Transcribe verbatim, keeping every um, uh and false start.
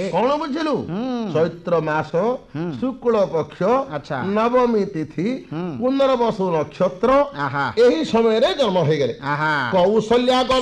कौन बुझलु चैत्र मास शुक्ल पक्ष अच्छा नवमी तिथि पुनर्वसु नक्षत्र आहा यही समय रे जन्म हो गले आहा कौशल्या